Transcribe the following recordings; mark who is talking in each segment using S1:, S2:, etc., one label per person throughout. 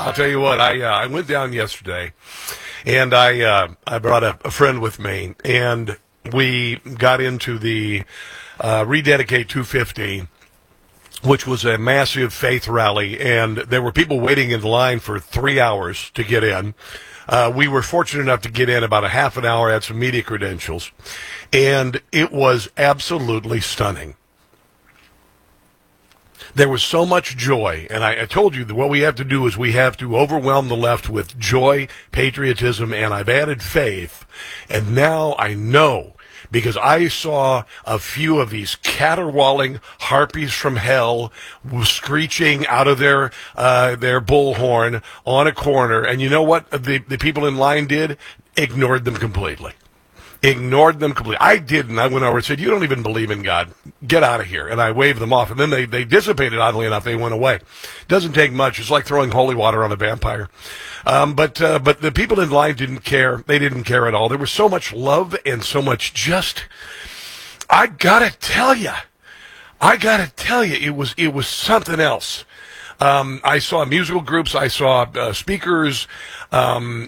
S1: I'll tell you what. I went down yesterday, and I brought a friend with me, and we got into the Rededicate 250, which was a massive faith rally, and there were people waiting in line for 3 hours to get in. We were fortunate enough to get in about a half an hour, had some media credentials, and it was absolutely stunning. There was so much joy, and I told you that what we have to do is we have to overwhelm the left with joy, patriotism, and I've added faith, and now I know, because I saw a few of these caterwauling harpies from hell screeching out of their bullhorn on a corner, and you know what the people in line did? Ignored them completely. Ignored them completely. I didn't. I went over and said, "You don't even believe in God. Get out of here." And I waved them off. And then they dissipated, oddly enough. They went away. Doesn't take much. It's like throwing holy water on a vampire. But the people in line didn't care. They didn't care at all. There was so much love and so much just, I gotta tell you, it was something else. I saw musical groups, I saw speakers, and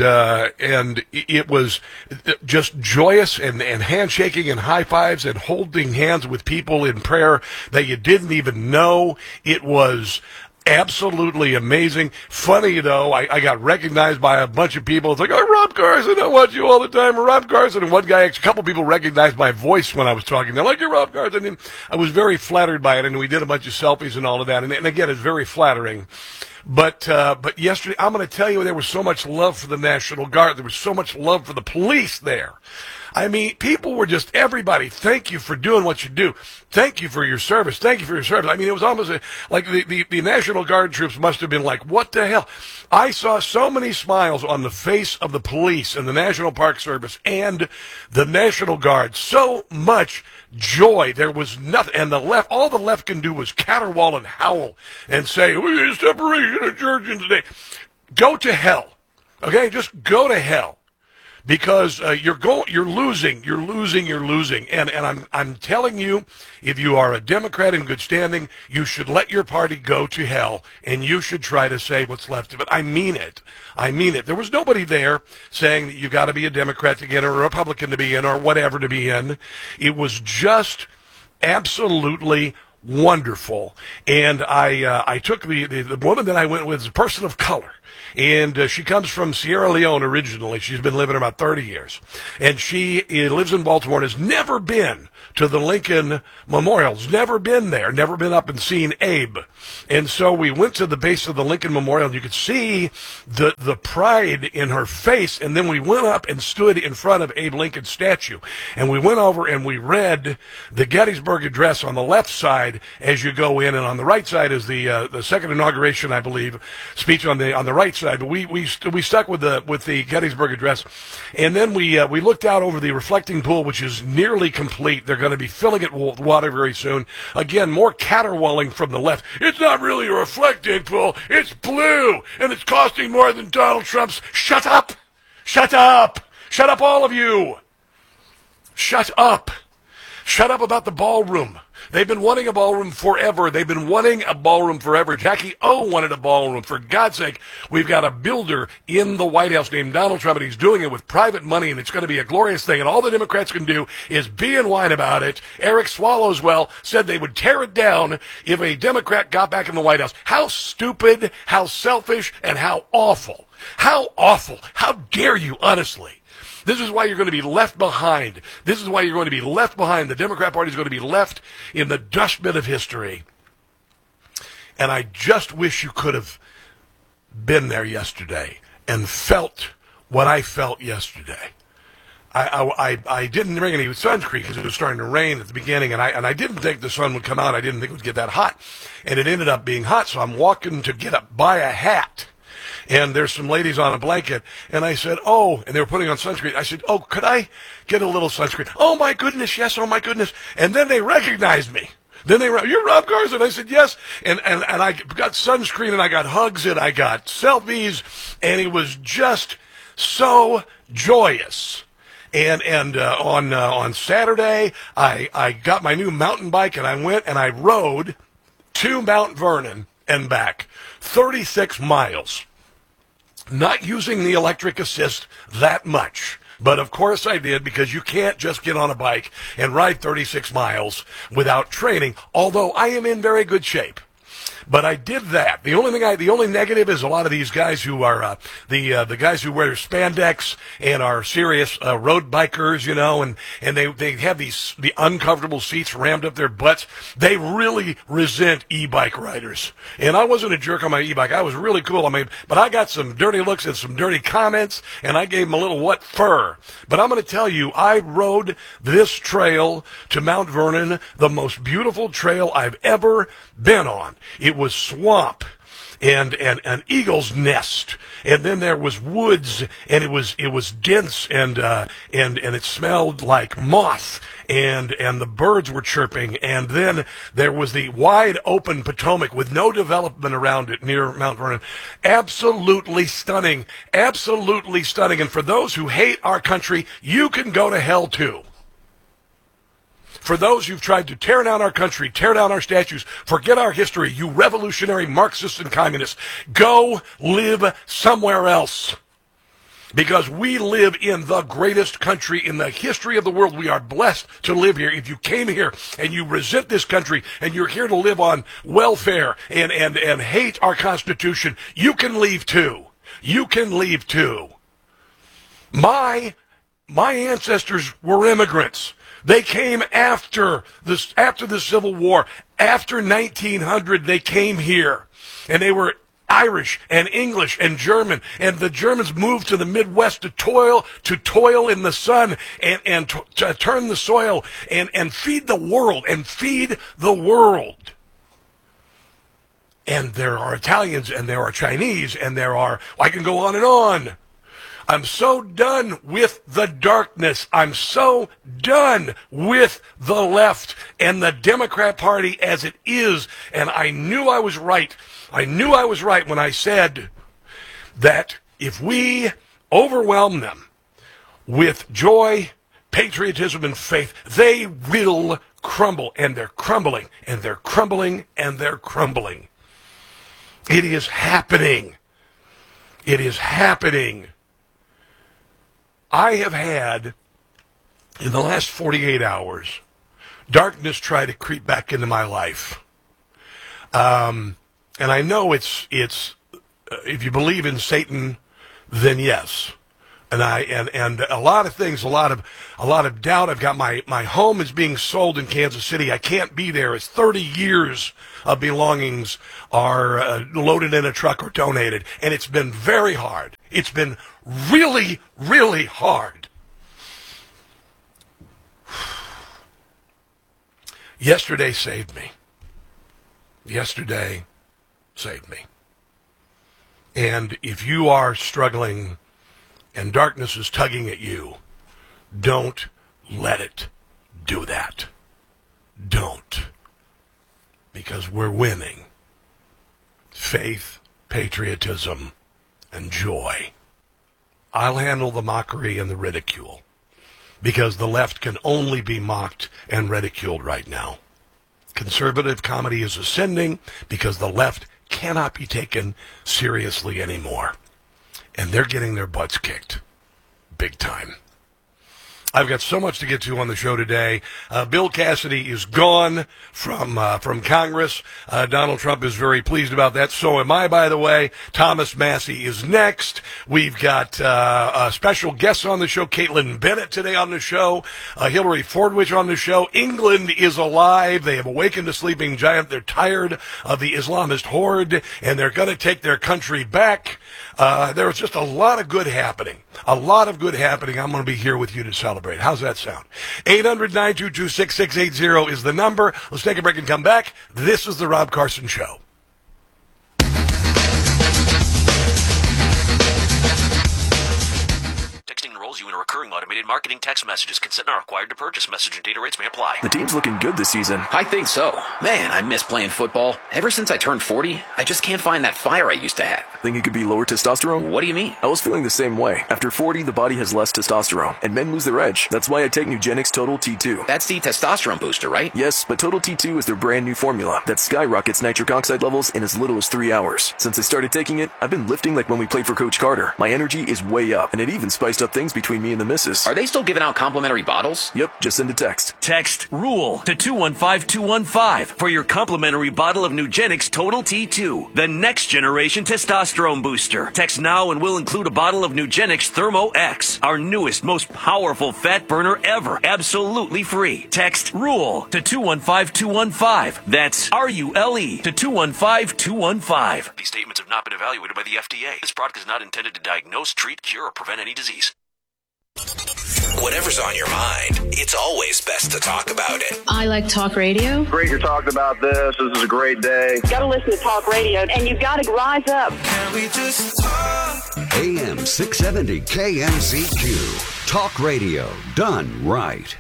S1: it was just joyous and handshaking and high fives and holding hands with people in prayer that you didn't even know. It was absolutely amazing. Funny, though, I got recognized by a bunch of people. It's like, "Oh, Rob Carson, I watch you all the time, Rob Carson." And one guy, a couple people recognized my voice when I was talking. They're like, "You're Rob Carson." And I was very flattered by it, and we did a bunch of selfies and all of that. And again, it's very flattering. But yesterday, I'm going to tell you, there was so much love for the National Guard. There was so much love for the police there. I mean, people were just, everybody, thank you for doing what you do. Thank you for your service. Thank you for your service. I mean, it was almost like the National Guard troops must have been like, what the hell? I saw so many smiles on the face of the police and the National Park Service and the National Guard. So much joy. There was nothing. And all the left can do was caterwaul and howl and say, "We need separation of church and state." Go to hell. Okay? Just go to hell. Because you're losing, and I'm telling you, if you are a Democrat in good standing, you should let your party go to hell, and you should try to save what's left of it. I mean it. There was nobody there saying that you got to be a Democrat to get in, or a Republican to be in, or whatever to be in. It was just absolutely wonderful. And I took the woman that I went with as a person of color. And she comes from Sierra Leone originally. She's been living about 30 years. And she lives in Baltimore and has never been to the Lincoln Memorial's, never been there, never been up and seen Abe. And so we went to the base of the Lincoln Memorial, and you could see the pride in her face. And then we went up and stood in front of Abe Lincoln's statue. And we went over and we read the Gettysburg Address on the left side as you go in, and on the right side is the second inauguration, I believe, speech on the right side. But we stuck with the Gettysburg Address, and then we looked out over the reflecting pool, which is nearly complete. They're going to be filling it with water very soon. Again, more caterwauling from the left. "It's not really a reflecting pool. It's blue, and it's costing more than Donald Trump's." Shut up! Shut up! Shut up, all of you! Shut up! Shut up about the ballroom. They've been wanting a ballroom forever. Jackie O wanted a ballroom. For God's sake, we've got a builder in the White House named Donald Trump, and he's doing it with private money, and it's going to be a glorious thing. And all the Democrats can do is be and whine about it. Eric Swallowswell said they would tear it down if a Democrat got back in the White House. How stupid, how selfish, and how awful. How awful. How dare you, honestly. This is why you're going to be left behind. The Democrat Party is going to be left in the dustbin of history. And I just wish you could have been there yesterday and felt what I felt yesterday. I didn't bring any sunscreen because it was starting to rain at the beginning, and I didn't think the sun would come out. I didn't think it would get that hot. And it ended up being hot, so I'm walking to buy a hat. And there's some ladies on a blanket, and I said, "Oh," and they were putting on sunscreen. I said, "Oh, could I get a little sunscreen?" "Oh, my goodness, yes, oh, my goodness." And then they recognized me. "You're Rob Carson." I said, "Yes." And I got sunscreen, and I got hugs, and I got selfies, and it was just so joyous. And on Saturday, I got my new mountain bike, and I went and I rode to Mount Vernon and back. 36 miles. Not using the electric assist that much. But of course I did, because you can't just get on a bike and ride 36 miles without training, although I am in very good shape. But I did that. The only negative is a lot of these guys who are the guys who wear spandex and are serious road bikers, you know, and they have the uncomfortable seats rammed up their butts. They really resent e-bike riders. And I wasn't a jerk on my e-bike. I was really cool. But I got some dirty looks and some dirty comments, and I gave them a little what fur. But I'm going to tell you, I rode this trail to Mount Vernon, the most beautiful trail I've ever been on. It was swamp and an eagle's nest, and then there was woods, and it was dense, and it smelled like moth, and the birds were chirping, and then there was the wide open Potomac with no development around it near Mount Vernon. Absolutely stunning, absolutely stunning. And for those who hate our country, you can go to hell too. For those who've tried to tear down our country, tear down our statues, forget our history, you revolutionary Marxists and communists, go live somewhere else. Because we live in the greatest country in the history of the world. We are blessed to live here. If you came here and you resent this country and you're here to live on welfare and hate our Constitution, you can leave too. You can leave too. My ancestors were immigrants. They came after the Civil War. After 1900, they came here. And they were Irish and English and German. And the Germans moved to the Midwest to toil in the sun and to turn the soil and feed the world. And there are Italians and there are Chinese and I can go on and on. I'm so done with the darkness. I'm so done with the left and the Democrat Party as it is. And I knew I was right. I knew I was right when I said that if we overwhelm them with joy, patriotism, and faith, they will crumble. And they're crumbling, and they're crumbling, and they're crumbling. It is happening. It is happening. I have had, in the last 48 hours, darkness try to creep back into my life. And I know it's if you believe in Satan, then yes. And a lot of things, a lot of doubt. I've got my home is being sold in Kansas City. I can't be there. It's 30 years of belongings are loaded in a truck or donated, and it's been very hard. It's been really, really hard. Yesterday saved me. Yesterday saved me. And if you are struggling and darkness is tugging at you, don't let it do that. Don't. Because we're winning. Faith, patriotism, and joy. I'll handle the mockery and the ridicule. Because the left can only be mocked and ridiculed right now. Conservative comedy is ascending because the left cannot be taken seriously anymore. And they're getting their butts kicked. Big time. I've got so much to get to on the show today. Bill Cassidy is gone from Congress. Donald Trump is very pleased about that. So am I, by the way. Thomas Massie is next. We've got special guests on the show. Caitlin Bennett today on the show. Hillary Fordwich on the show. England is alive. They have awakened a sleeping giant. They're tired of the Islamist horde, and they're going to take their country back. There's just a lot of good happening. A lot of good happening. I'm going to be here with you to celebrate. How's that sound? 800-922-6680 is the number. Let's take a break and come back. This is the Rob Carson Show.
S2: Texting enrolls you in a recurring automatic automated marketing text messages. Consent not required to purchase. Message and data rates may apply.
S3: The team's looking good this season.
S4: I think so. Man, I miss playing football. Ever since I turned 40, I just can't find that fire I used to have.
S3: Think it could be lower testosterone?
S4: What do you mean?
S3: I was feeling the same way. After 40, the body has less testosterone, and men lose their edge. That's why I take Nugenix Total T2.
S4: That's the testosterone booster, right?
S3: Yes, but Total T2 is their brand new formula that skyrockets nitric oxide levels in as little as 3 hours. Since I started taking it, I've been lifting like when we played for Coach Carter. My energy is way up, and it even spiced up things between me and the missus.
S4: Are they still giving out complimentary bottles?
S3: Yep, just send a text.
S2: Text RULE to 215215 for your complimentary bottle of Nugenix Total T2, the next generation testosterone booster. Text now and we'll include a bottle of Nugenix Thermo X, our newest, most powerful fat burner ever, absolutely free. Text RULE to 215215. That's RULE to 215215. These statements have not been evaluated by the FDA. This product is not intended to diagnose, treat, cure, or prevent any disease.
S5: Whatever's on your mind, it's always best to talk about it.
S6: I like talk radio.
S7: Great you're talking about this. This is a great day.
S8: Got to listen to talk radio, and you've got to rise up.
S5: Can we just talk?
S9: AM 670 KMZQ. Talk radio done right.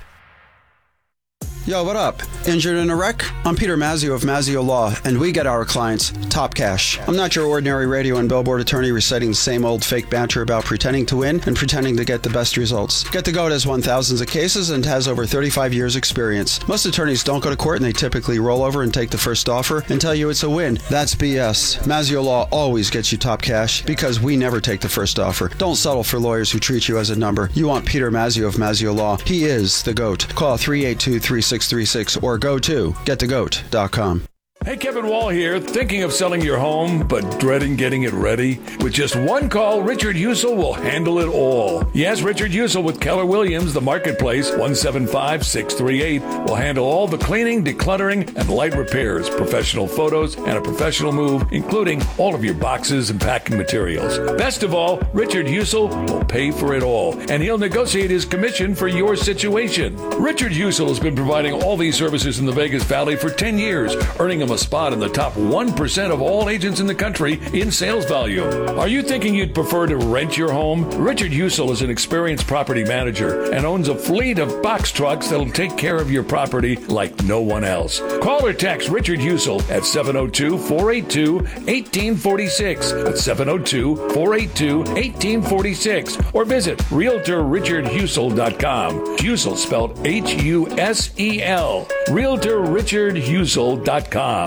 S10: Yo, what up? Injured in a wreck? I'm Peter Mazzio of Mazzio Law, and we get our clients top cash. I'm not your ordinary radio and billboard attorney reciting the same old fake banter about pretending to win and pretending to get the best results. Get the Goat has won thousands of cases and has over 35 years experience. Most attorneys don't go to court and they typically roll over and take the first offer and tell you it's a win. That's BS. Mazzio Law always gets you top cash because we never take the first offer. Don't settle for lawyers who treat you as a number. You want Peter Mazzio of Mazzio Law. He is the Goat. Call 382-3636 or go to getthegoat.com.
S11: Hey, Kevin Wall here. Thinking of selling your home, but dreading getting it ready? With just one call, Richard Husel will handle it all. Yes, Richard Husel with Keller Williams, the Marketplace, 175-638, will handle all the cleaning, decluttering, and light repairs, professional photos, and a professional move, including all of your boxes and packing materials. Best of all, Richard Husel will pay for it all, and he'll negotiate his commission for your situation. Richard Husel has been providing all these services in the Vegas Valley for 10 years, earning a spot in the top 1% of all agents in the country in sales value. Are you thinking you'd prefer to rent your home? Richard Husel is an experienced property manager and owns a fleet of box trucks that'll take care of your property like no one else. Call or text Richard Husel at 702-482-1846. That's 702-482-1846. Or visit RealtorRichardHusel.com. Husel spelled Husel. RealtorRichardHusel.com.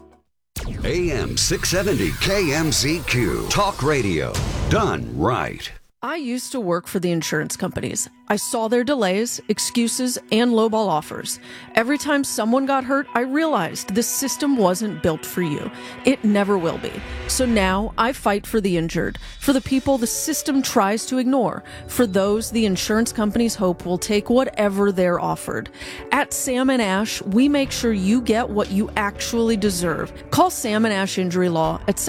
S9: AM 670 KMZQ. Talk radio done right.
S12: I used to work for the insurance companies. I saw their delays, excuses, and lowball offers. Every time someone got hurt, I realized this system wasn't built for you. It never will be. So now I fight for the injured, for the people the system tries to ignore, for those the insurance companies hope will take whatever they're offered. At Sam & Ash, we make sure you get what you actually deserve. Call Sam & Ash Injury Law at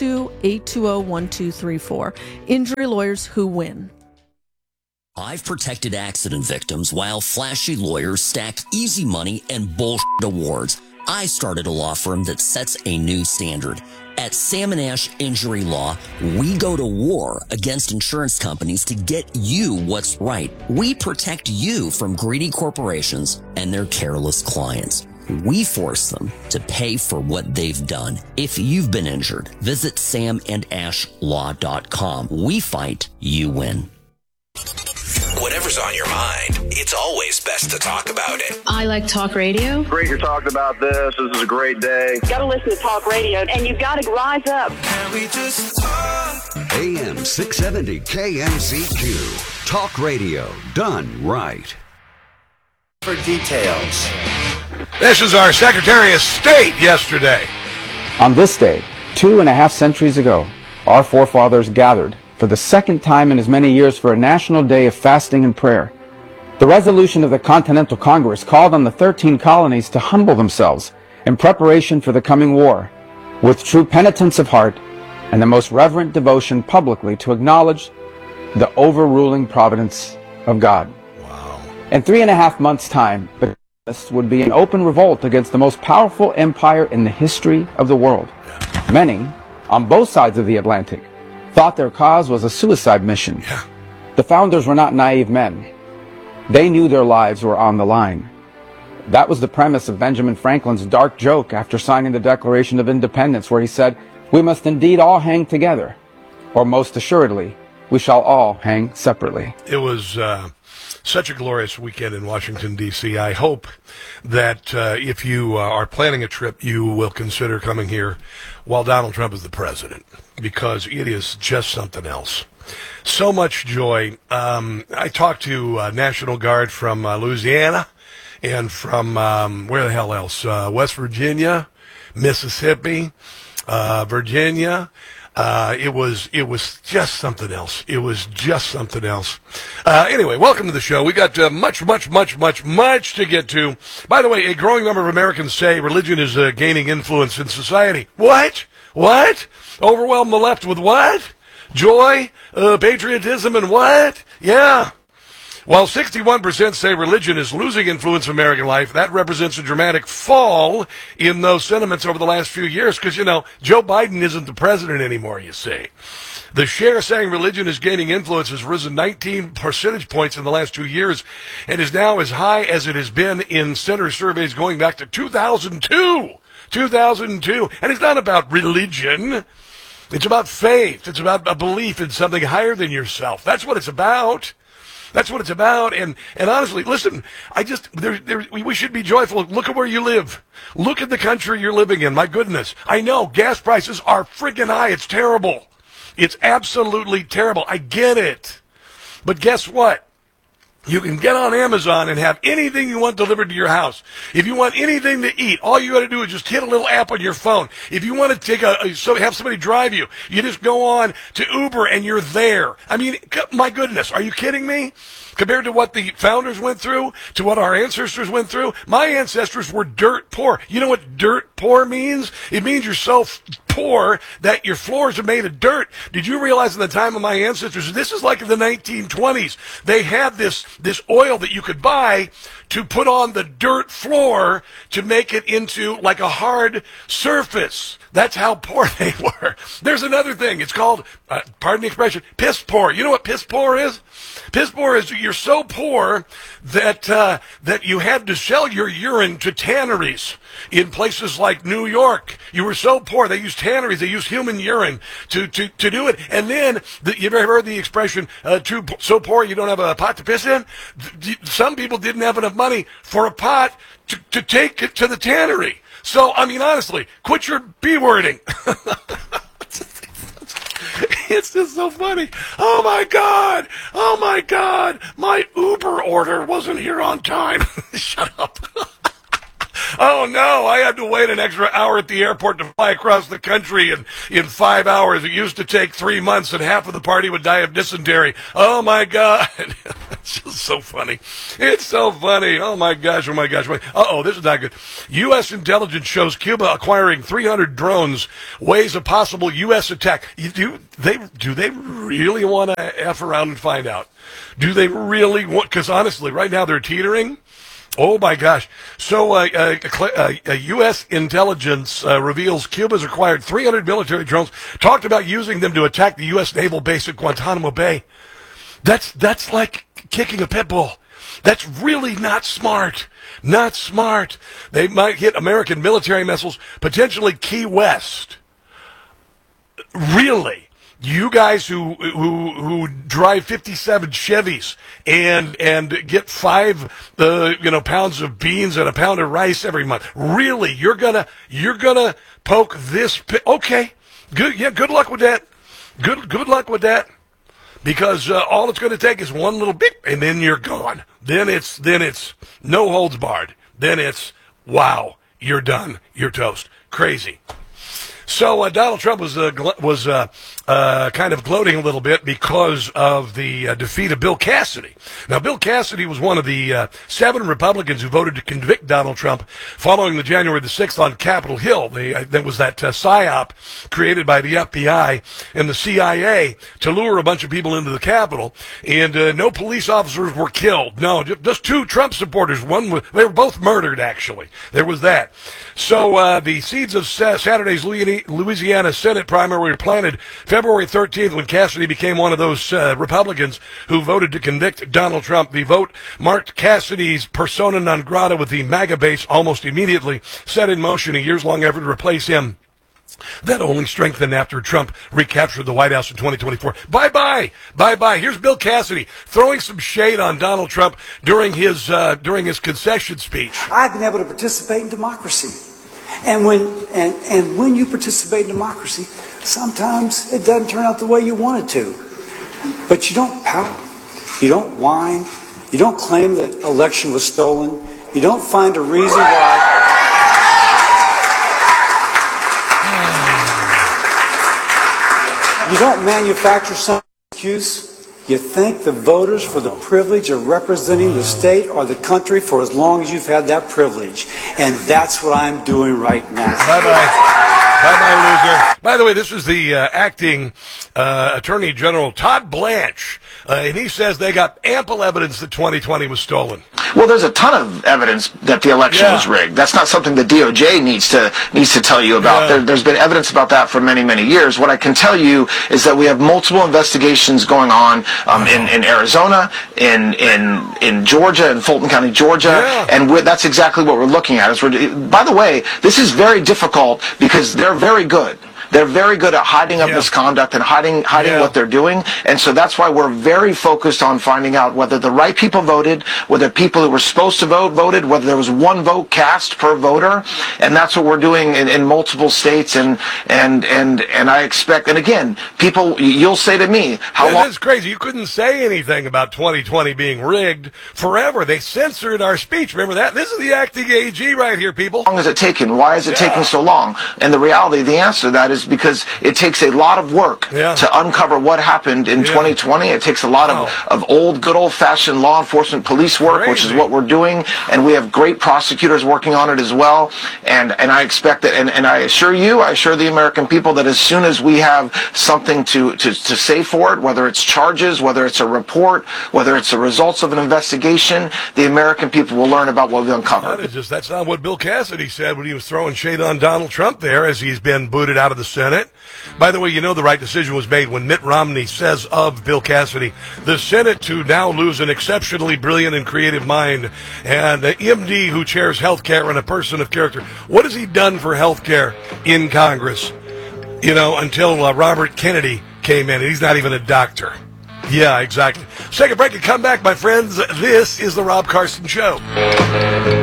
S12: 702-820-1234. Injury lawyers who win.
S13: I've protected accident victims while flashy lawyers stack easy money and bullshit awards. I started a law firm that sets a new standard. At Sam & Ash Injury Law, we go to war against insurance companies to get you what's right. We protect you from greedy corporations and their careless clients. We force them to pay for what they've done. If you've been injured, visit samandashlaw.com. We fight, you win.
S5: Whatever's on your mind, it's always best to talk about it.
S6: I like talk radio.
S7: Great you're talking about this. This is a great day.
S8: Got to listen to talk radio, and you've got to rise up.
S5: Can we just talk?
S9: AM 670 KMZQ. Talk radio done right.
S5: For details.
S1: This is our Secretary of State yesterday.
S14: On this day, 2.5 centuries ago, our forefathers gathered for the second time in as many years for a national day of fasting and prayer. The resolution of the Continental Congress called on the 13 colonies to humble themselves in preparation for the coming war, with true penitence of heart and the most reverent devotion publicly to acknowledge the overruling providence of God.
S1: Wow.
S14: In 3.5 months' time, the colonists would be in open revolt against the most powerful empire in the history of the world. Many, on both sides of the Atlantic, thought their cause was a suicide mission.
S1: Yeah.
S14: The founders were not naive men. They knew their lives were on the line. That was the premise of Benjamin Franklin's dark joke after signing the Declaration of Independence, where he said, "We must indeed all hang together, or most assuredly, we shall all hang separately."
S1: It was such a glorious weekend in Washington, D.C. I hope that if you are planning a trip, you will consider coming here while Donald Trump is the president, because it is just something else. So much joy. I talked to National Guard from Louisiana and from, where the hell else? West Virginia, Mississippi, Virginia. It was just something else. It was just something else. Anyway, welcome to the show. We got much to get to. By the way, a growing number of Americans say religion is gaining influence in society. What? Overwhelm the left with what? Joy, patriotism, and what? Yeah. While 61% say religion is losing influence in American life, that represents a dramatic fall in those sentiments over the last few years because, Joe Biden isn't the president anymore, you see. The share saying religion is gaining influence has risen 19 percentage points in the last 2 years and is now as high as it has been in center surveys going back to 2002. 2002. And it's not about religion. It's about faith. It's about a belief in something higher than yourself. That's what it's about. That's what it's about. And honestly, listen, we should be joyful. Look at where you live. Look at the country you're living in. My goodness. I know gas prices are freaking high. It's terrible. It's absolutely terrible. I get it. But guess what? You can get on Amazon and have anything you want delivered to your house. If you want anything to eat, all you got to do is just hit a little app on your phone. If you want to have somebody drive you, you just go on to Uber and you're there. I mean, my goodness, are you kidding me? Compared to what the founders went through, to what our ancestors went through, my ancestors were dirt poor. You know what dirt poor means? It means you're so poor that your floors are made of dirt. Did you realize in the time of my ancestors, this is like in the 1920s, they had this oil that you could buy to put on the dirt floor to make it into like a hard surface. That's how poor they were. There's another thing. It's called, pardon the expression, piss poor. You know what piss poor is? Piss poor is you're so poor that you had to sell your urine to tanneries in places like New York. You were so poor. They used tanneries. They used human urine to do it. And then, you ever heard the expression, so poor you don't have a pot to piss in? Some people didn't have enough money for a pot to take it to the tannery. So, I mean, honestly, quit your B-wording. It's just so funny. Oh my God, my Uber order wasn't here on time. Shut up. Oh no, I had to wait an extra hour at the airport to fly across the country in 5 hours. It used to take 3 months and half of the party would die of dysentery. Oh my God. It's just so funny. It's so funny. Oh my gosh. Uh-oh, this is not good. U.S. intelligence shows Cuba acquiring 300 drones weighs a possible U.S. attack. Do they really want to F around and find out? Do they really want, because honestly, right now they're teetering. Oh, my gosh. So U.S. intelligence reveals Cuba's acquired 300 military drones, talked about using them to attack the U.S. naval base at Guantanamo Bay. That's like kicking a pit bull. That's really not smart. Not smart. They might hit American military missiles, potentially Key West. Really? You guys who drive 57 Chevys and get 5 pounds of beans and a pound of rice every month. Really? You're gonna poke this okay. Good, yeah, good luck with that. Good luck with that. Because all it's going to take is one little beep and then you're gone. Then it's no holds barred. Then wow, you're done. You're toast. Crazy. So Donald Trump was kind of gloating a little bit because of the defeat of Bill Cassidy. Now, Bill Cassidy was one of the 7 Republicans who voted to convict Donald Trump following the January the 6th on Capitol Hill. There was that PSYOP created by the FBI and the CIA to lure a bunch of people into the Capitol, and no police officers were killed. No, just 2 Trump supporters. They were both murdered, actually. There was that. So the seeds of Saturday's Louisiana Senate primary were planted February 13th when Cassidy became one of those Republicans who voted to convict Donald Trump. The vote marked Cassidy's persona non grata with the MAGA base almost immediately, set in motion a years-long effort to replace him. That only strengthened after Trump recaptured the White House in 2024. Bye-bye. Bye-bye. Here's Bill Cassidy throwing some shade on Donald Trump during his concession speech.
S15: I've been able to participate in democracy. And when you participate in democracy, sometimes it doesn't turn out the way you want it to. But you don't pout. You don't whine. You don't claim that the election was stolen. You don't find a reason why. You don't manufacture some excuse. You thank the voters for the privilege of representing the state or the country for as long as you've had that privilege. And that's what I'm doing right now.
S1: Bye-bye. Bye-bye, loser. By the way, this is the acting Attorney General, Todd Blanche, and he says they got ample evidence that 2020 was stolen.
S16: Well, there's a ton of evidence that the election was rigged. That's not something the DOJ needs to tell you about. There's been evidence about that for many, many years. What I can tell you is that we have multiple investigations going on in Arizona, in Georgia, in Fulton County, Georgia, and that's exactly what we're looking at. By the way, this is very difficult because they're very good. They're very good at hiding up misconduct and hiding what they're doing. And so that's why we're very focused on finding out whether the right people voted, whether people who were supposed to vote voted, whether there was one vote cast per voter. And that's what we're doing in multiple states. And I expect, and again, people, you'll say to me, how long?
S1: It's crazy. You couldn't say anything about 2020 being rigged forever. They censored our speech. Remember that? This is the acting AG right here, people.
S16: How long has it taken? Why is it taking so long? And the reality, the answer to that is because it takes a lot of work to uncover what happened in 2020. It takes a lot of old, good old-fashioned law enforcement police work, which is what we're doing, and we have great prosecutors working on it as well. And I expect that, and I assure the American people that as soon as we have something to say for it, whether it's charges, whether it's a report, whether it's the results of an investigation, the American people will learn about what we've uncovered.
S1: That's not what Bill Cassidy said when he was throwing shade on Donald Trump there as he's been booted out of the Senate. By the way, you know the right decision was made when Mitt Romney says of Bill Cassidy, the Senate to now lose an exceptionally brilliant and creative mind and the MD who chairs health care and a person of character. What has he done for health care in Congress? You know, until Robert Kennedy came in, and he's not even a doctor. Yeah, exactly. Let's take a break and come back, my friends. This is the Rob Carson Show.